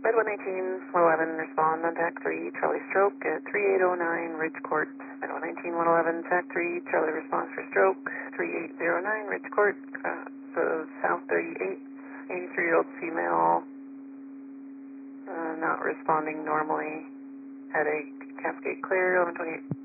Med 119, 111, respond on TAC 3, Charlie stroke at 3809 Ridge Court. Med 119, 111, TAC 3, Charlie response for stroke, 3809 Ridge Court, so South 38, 83-year-old female, not responding normally, headache, cascade clear, 1128.